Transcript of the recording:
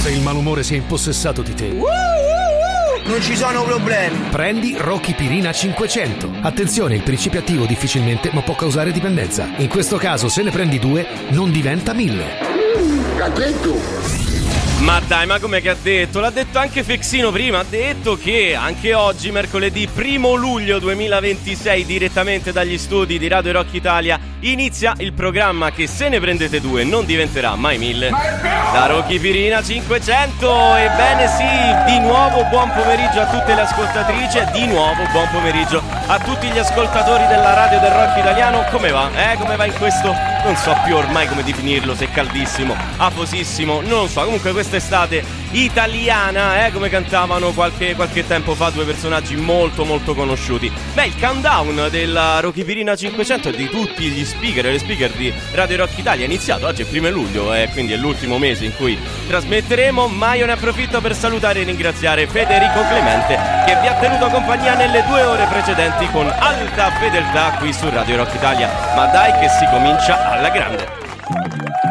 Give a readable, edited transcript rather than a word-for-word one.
Se il malumore si è impossessato di te, non ci sono problemi. prendi Rochipirina 500. Attenzione, il principio attivo difficilmente ma può causare dipendenza. In questo caso, se ne prendi 2, non diventa 1000. Ma dai, ma com'è che ha detto? L'ha detto anche Fexino prima. Ha detto che anche oggi, mercoledì 1 luglio 2026, direttamente dagli studi di Radio Rock Italia, inizia il programma che se ne prendete 2 non diventerà mai 1000. Da Rochipirina 500. Ebbene sì, di nuovo buon pomeriggio a tutte le ascoltatrici e di nuovo buon pomeriggio a tutti gli ascoltatori della radio del rock italiano. Come va? Come va in questo? Non so più ormai come definirlo, se è caldissimo, afosissimo, non lo so. Comunque quest'estate italiana, come cantavano qualche tempo fa due personaggi molto molto conosciuti. Beh, il countdown della Rochipirina 500 e di tutti gli speaker e le speaker di Radio Rock Italia è iniziato. Oggi è 1 luglio, quindi è l'ultimo mese in cui trasmetteremo, ma io ne approfitto per salutare e ringraziare Federico Clemente, che vi ha tenuto compagnia nelle 2 ore precedenti con alta fedeltà qui su Radio Rock Italia. Ma dai che si comincia alla grande.